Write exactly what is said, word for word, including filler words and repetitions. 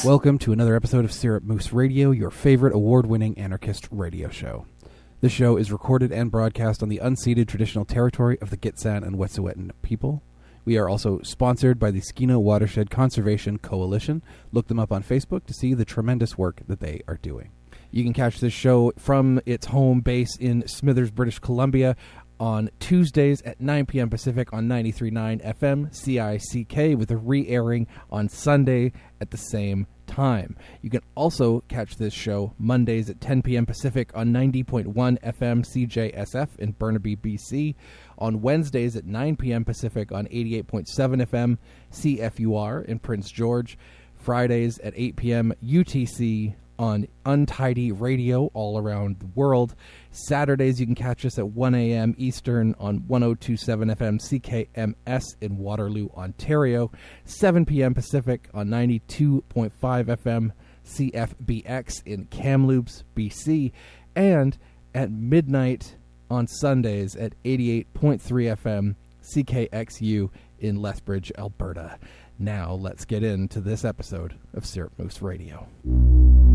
Welcome to another episode of Syrup Moose Radio, your favorite award-winning anarchist radio show. This show is recorded and broadcast on the unceded traditional territory of the Gitxsan and Wet'suwet'en people. We are also sponsored by the Skeena Watershed Conservation Coalition. Look them up on Facebook to see the tremendous work that they are doing. You can catch this show from its home base in Smithers, British Columbia, on Tuesdays at nine p.m. Pacific on ninety-three point nine F M C I C K, with a re-airing on Sunday at the same time. You can also catch this show Mondays at ten p.m. Pacific on ninety point one F M C J S F in Burnaby, B C, on Wednesdays at nine p.m. Pacific on eighty-eight point seven F M C F U R in Prince George, Fridays at eight p.m. U T C on Untidy Radio all around the world. Saturdays you can catch us at one a.m. Eastern on one oh two point seven F M C K M S in Waterloo, Ontario, seven p.m. Pacific on ninety-two point five F M C F B X in Kamloops, B C, and at midnight on Sundays at eighty-eight point three F M C K X U in Lethbridge, Alberta. Now let's get into this episode of Syrup Moose Radio.